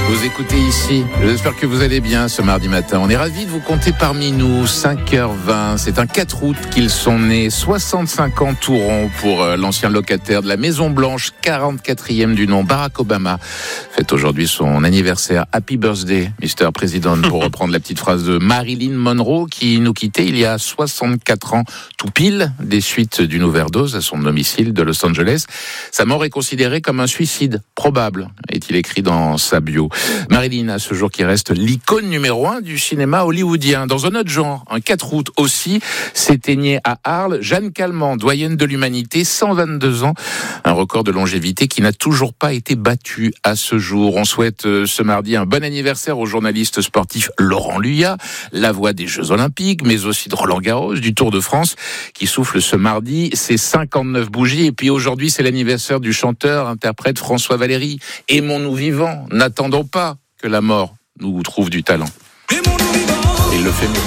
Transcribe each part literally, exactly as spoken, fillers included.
Vous écoutez ici, j'espère que vous allez bien ce mardi matin. On est ravis de vous compter parmi nous, cinq heures vingt. C'est un quatre août qu'ils sont nés, soixante-cinq ans tout rond pour l'ancien locataire de la Maison Blanche, quarante-quatrième du nom, Barack Obama. Fête aujourd'hui son anniversaire. Happy birthday, mister President, pour reprendre la petite phrase de Marilyn Monroe qui nous quittait il y a soixante-quatre ans, tout pile, des suites d'une overdose à son domicile de Los Angeles. Sa mort est considérée comme un suicide probable, est-il écrit dans sa bio. Marilyn, à ce jour, qui reste l'icône numéro un du cinéma hollywoodien. Dans un autre genre, un quatre août aussi, s'éteignait à Arles Jeanne Calment, doyenne de l'humanité, cent vingt-deux ans, un record de longévité qui n'a toujours pas été battu à ce jour. On souhaite ce mardi un bon anniversaire au journaliste sportif Laurent Luyat, la voix des Jeux Olympiques, mais aussi de Roland Garros, du Tour de France, qui souffle ce mardi ses cinquante-neuf bougies. Et puis aujourd'hui, c'est l'anniversaire du chanteur, interprète François Valéry. Aimons-nous vivants, n'attendons pas que la mort nous trouve du talent. Et il le fait mieux.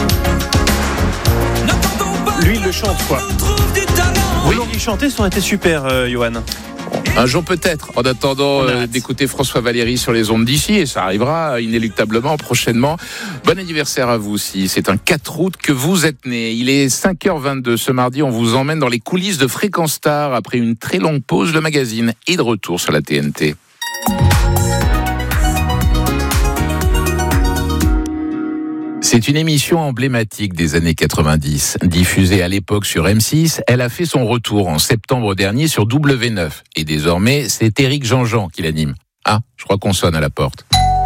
Lui, il le chante, quoi. Oui, il chantait, ça aurait été super, euh, Johan. Un jour peut-être, en attendant euh, d'écouter François Valéry sur les ondes d'ici, et ça arrivera inéluctablement prochainement. Bon anniversaire à vous aussi, c'est un quatre août que vous êtes né. Il est cinq heures vingt-deux, ce mardi on vous emmène dans les coulisses de Fréquence Star. Après une très longue pause, le magazine est de retour sur la T N T. C'est une émission emblématique des années quatre-vingt-dix. Diffusée à l'époque sur M six, elle a fait son retour en septembre dernier sur W neuf. Et désormais, c'est Éric Jean-Jean qui l'anime. Ah, je crois qu'on sonne à la porte.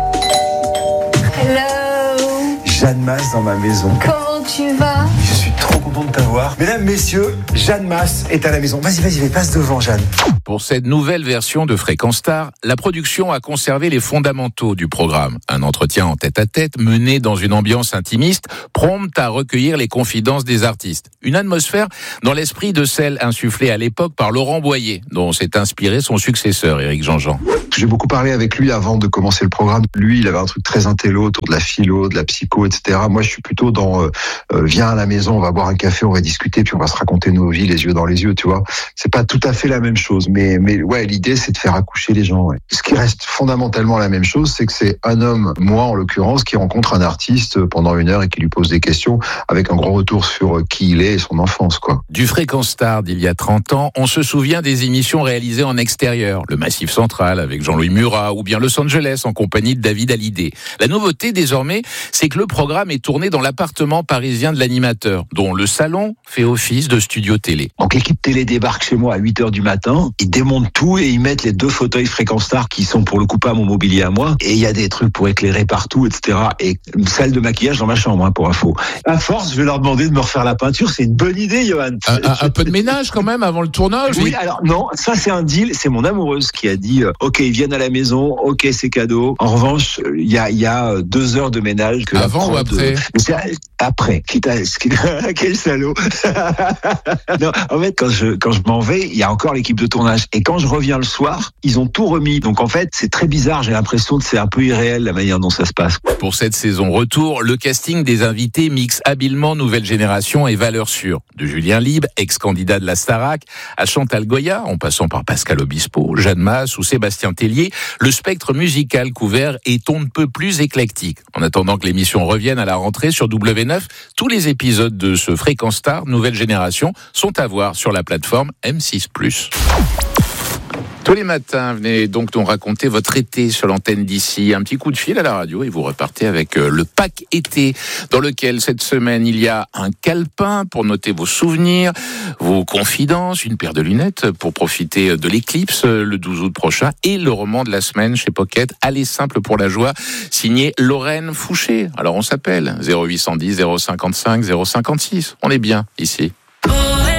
Hello. Jeanne Masse dans ma maison. Comment tu vas? Je suis trop content de t'avoir. Mesdames, messieurs, Jeanne Masse est à la maison. Vas-y, vas-y, passe devant, Jeanne. Pour cette nouvelle version de Fréquence Star, la production a conservé les fondamentaux du programme. Un entretien en tête-à-tête mené dans une ambiance intimiste, prompte à recueillir les confidences des artistes. Une atmosphère dans l'esprit de celle insufflée à l'époque par Laurent Boyer, dont s'est inspiré son successeur, Éric Jean-Jean. J'ai beaucoup parlé avec lui avant de commencer le programme. Lui, il avait un truc très intello autour de la philo, de la psycho, et cetera. Moi, je suis plutôt dans euh, euh, viens à la maison, on va boire un café, on va discuter, puis on va se raconter nos vies, les yeux dans les yeux, tu vois. C'est pas tout à fait la même chose, mais mais ouais, l'idée c'est de faire accoucher les gens. Ouais. Ce qui reste fondamentalement la même chose, c'est que c'est un homme, moi en l'occurrence, qui rencontre un artiste pendant une heure et qui lui pose des questions, avec un gros retour sur qui il est et son enfance, quoi. Du Fréquence Star d'il y a trente ans, on se souvient des émissions réalisées en extérieur, le Massif Central avec Jean-Louis Murat, ou bien Los Angeles en compagnie de David Hallyday. La nouveauté désormais, c'est que le programme est tourné dans l'appartement parisien de l'animateur, dont le salon fait office de studio télé. Donc l'équipe télé débarque chez moi à huit heures du matin, ils démontent tout et ils mettent les deux fauteuils Fréquence Star qui sont pour le coup pas mon mobilier à moi, et il y a des trucs pour éclairer partout, et cetera. Et une salle de maquillage dans ma chambre, hein, pour info. À force, je vais leur demander de me refaire la peinture, c'est une bonne idée, Johan. Un, un, un peu de ménage quand même avant le tournage. Oui, alors non, ça c'est un deal, c'est mon amoureuse qui a dit, euh, ok, ils viennent à la maison, ok, c'est cadeau. En revanche, il y a, y a deux heures de ménage. Que avant ou après de... C'est après. Quitte à... Quel salaud. Non, en fait, quand je, quand je m'en vais, il y a encore l'équipe de tournage. Et quand je reviens le soir, ils ont tout remis. Donc en fait, c'est très bizarre. J'ai l'impression que c'est un peu irréel la manière dont ça se passe. Pour cette saison retour, le casting des invités mixe habilement nouvelle génération et valeurs sûres. De Julien Libre, ex-candidat de la Starac, à Chantal Goya, en passant par Pascal Obispo, Jeanne Masse ou Sébastien Tellier, le spectre musical couvert est on ne peut plus éclectique. En attendant que l'émission revienne à la rentrée sur W neuf, tous les épisodes de ce Fréquence Star nouvelle génération sont à voir sur la plateforme M six plus. Tous les matins, venez donc nous raconter votre été sur l'antenne d'ici. Un petit coup de fil à la radio et vous repartez avec le pack été, dans lequel cette semaine il y a un calepin pour noter vos souvenirs, vos confidences, une paire de lunettes pour profiter de l'éclipse le douze août prochain, et le roman de la semaine chez Pocket, Aller simple pour la joie, signé Lorraine Fouché. Alors on s'appelle zéro huit cent dix, zéro cinquante-cinq, zéro cinquante-six. On est bien ici.